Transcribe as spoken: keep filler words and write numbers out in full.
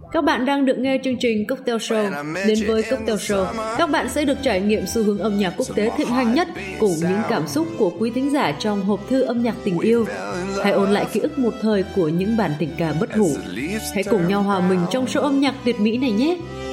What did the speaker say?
Các bạn đang được nghe chương trình Cocktail Show. Đến với Cocktail Show, các bạn sẽ được trải nghiệm xu hướng âm nhạc quốc tế thịnh hành nhất cùng những cảm xúc của quý thính giả trong hộp thư âm nhạc tình yêu. Hãy ôn lại ký ức một thời của những bản tình ca bất hủ. Hãy cùng nhau hòa mình trong show âm nhạc tuyệt mỹ này nhé.